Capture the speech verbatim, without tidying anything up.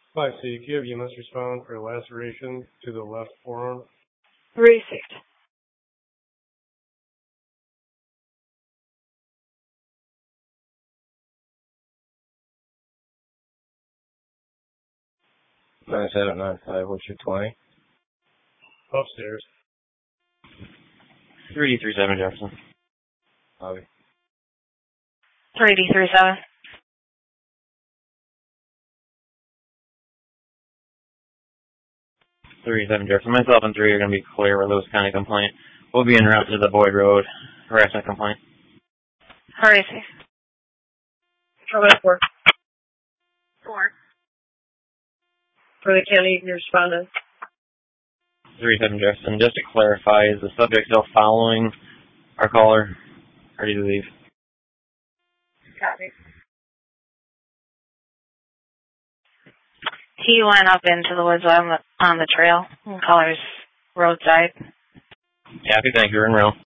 five C, give, you must respond for laceration to the left forearm. Received. nine seven nine five, what's your twenty? Upstairs. three D three seven Jefferson. Bobby. three D three seven. three seven Jefferson. Myself and three are going to be clear with Lewis County complaint. We'll be en route to the Boyd Road harassment complaint. Received. How about four? Four. For the county respondent. three seven Jefferson. Just to clarify, is the subject still following our caller? Or did he leave? Copy. He went up into the woods on the, on the trail, on Colors roadside. Happy, thank you. We're in row.